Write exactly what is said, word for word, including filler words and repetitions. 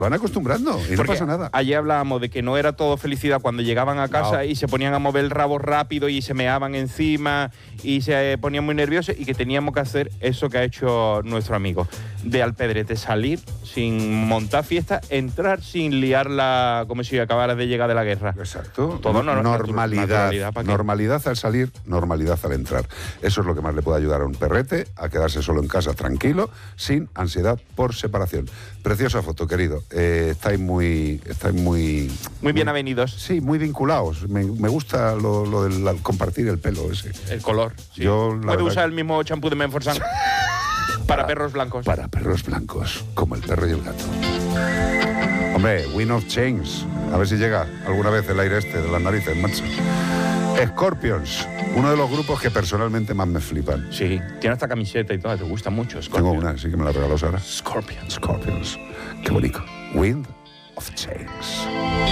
van acostumbrando y Porque no pasa nada. Ayer hablábamos de que no era todo felicidad cuando llegaban a casa No. y se ponían a mover el rabo rápido y se meaban encima y se ponían muy nerviosos, y que teníamos que hacer eso que ha hecho nuestro amigo de Alpedrete: salir sin montar fiesta, entrar sin liarla como si acabaras de llegar de la guerra. Exacto. Todo no, normalidad. naturalidad, ¿para qué? Normalidad al salir, normalidad al entrar. Eso es lo que más le puede ayudar a un perrete a quedarse solo en casa, tranquilo, sin ansiedad por separación. Preciosa foto, querido. Eh, estáis muy, estáis muy, Muy bien avenidos. Sí, muy vinculados. Me, me gusta lo, lo del al compartir el pelo ese. El color. Sí. Yo, la Puede verdad, usar el mismo champú de Menforsan para perros blancos. para perros blancos, como el perro y el gato. Hombre, Wind of Change. A ver si llega alguna vez el aire este de las narices, macho. Scorpions, uno de los grupos que personalmente más me flipan. Sí, tiene esta camiseta y todo, te gusta mucho. Tengo Scorpion. una, sí que me la regaló Sara. Scorpion. Scorpions. Qué bonito. Wind of Change.